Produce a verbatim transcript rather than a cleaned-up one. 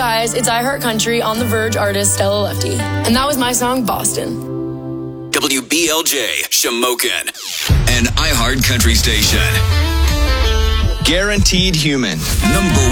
guys, it's I Heart Country on The Verge artist Stella Lefty. And that was my song, Boston. W B L J, Shamokin, an iHeart Country station. Guaranteed Human, number